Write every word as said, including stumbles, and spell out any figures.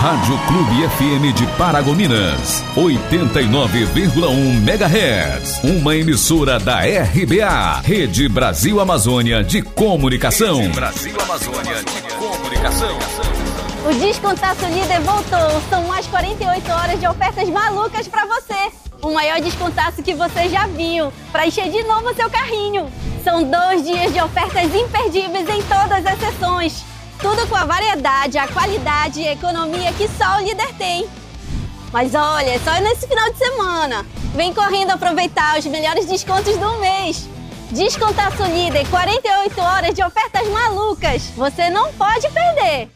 Rádio Clube F M de Paragominas, oitenta e nove vírgula um megahertz. Uma emissora da R B A, Rede Brasil Amazônia de Comunicação. Rede Brasil Amazônia de Comunicação. O Descontaço Líder voltou. São mais quarenta e oito horas de ofertas malucas para você. O maior descontaço que você já viu, para encher de novo o seu carrinho. São dois dias de ofertas imperdíveis em todas as seções. Tudo com a variedade, a qualidade e a economia que só o Líder tem. Mas olha, é só nesse final de semana. Vem correndo aproveitar os melhores descontos do mês. Descontaço Líder, quarenta e oito horas de ofertas malucas. Você não pode perder.